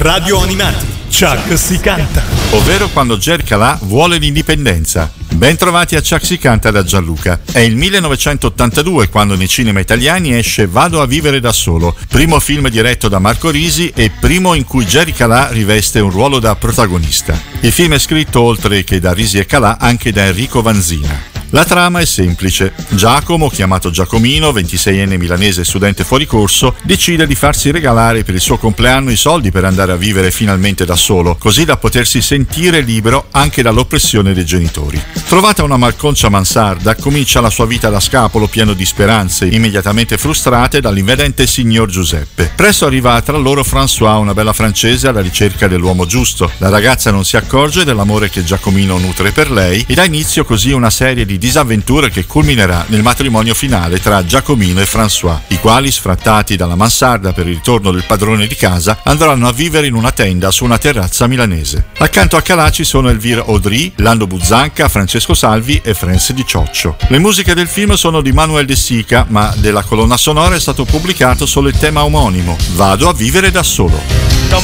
Radio Animati, Chuck si canta. Ovvero quando Jerry Calà vuole l'indipendenza. Ben trovati a Chuck si canta da Gianluca. È il 1982 quando nei cinema italiani esce Vado a vivere da solo, primo film diretto da Marco Risi e primo in cui Jerry Calà riveste un ruolo da protagonista. Il film è scritto, oltre che da Risi e Calà, anche da Enrico Vanzina. La trama è semplice. Giacomo, chiamato Giacomino, 26enne milanese studente fuori corso, decide di farsi regalare per il suo compleanno i soldi per andare a vivere finalmente da solo, così da potersi sentire libero anche dall'oppressione dei genitori. Trovata una malconcia mansarda, comincia la sua vita da scapolo pieno di speranze, immediatamente frustrate dall'invedente signor Giuseppe. Presto arriva tra loro François, una bella francese alla ricerca dell'uomo giusto. La ragazza non si accorge dell'amore che Giacomino nutre per lei e dà inizio così una serie di disavventure che culminerà nel matrimonio finale tra Giacomino e François, i quali, sfrattati dalla mansarda per il ritorno del padrone di casa, andranno a vivere in una tenda su una terrazza milanese. Accanto a Calà ci sono Elvire Audry, Lando Buzzanca, Francesco Salvi e Franz Di Cioccio. Le musiche del film sono di Manuel De Sica, ma della colonna sonora è stato pubblicato solo il tema omonimo, Vado a vivere da solo. Non